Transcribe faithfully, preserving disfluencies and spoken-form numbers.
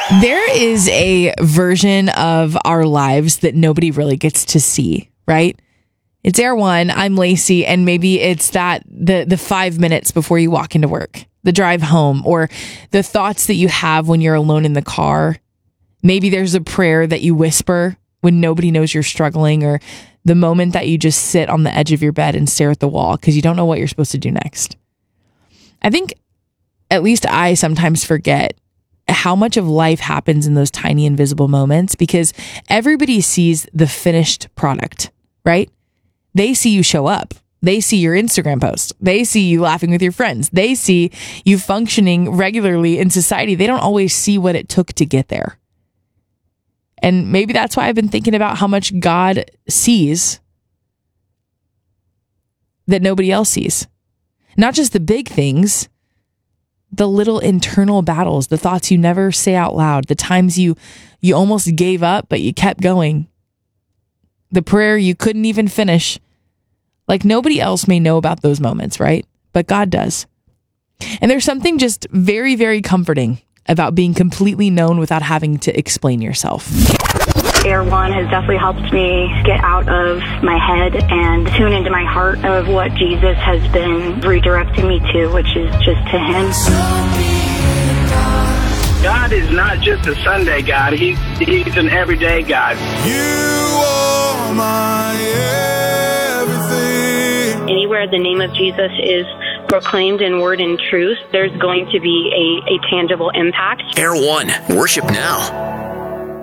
There is a version of our lives that nobody really gets to see, right? It's Air One, I'm Lacey, and maybe it's that the the five minutes before you walk into work, the drive home, or the thoughts that you have when you're alone in the car. Maybe there's a prayer that you whisper when nobody knows you're struggling, or the moment that you just sit on the edge of your bed and stare at the wall because you don't know what you're supposed to do next. I think, at least I sometimes forget how much of life happens in those tiny invisible moments, because everybody sees the finished product, right? They see you show up. They see your Instagram post. They see you laughing with your friends. They see you functioning regularly in society. They don't always see what it took to get there. And maybe that's why I've been thinking about how much God sees that nobody else sees. Not just the big things, the little internal battles, the thoughts you never say out loud, the times you you almost gave up, but you kept going. The prayer you couldn't even finish. Like, nobody else may know about those moments, right? But God does. And there's something just very, very comforting about being completely known without having to explain yourself. Air One has definitely helped me get out of my head and tune into my heart of what Jesus has been redirecting me to, which is just to Him. God is not just a Sunday God. He's, he's an everyday God. You are my everything. Anywhere the name of Jesus is proclaimed in word and truth, there's going to be a, a tangible impact. Air One, worship now.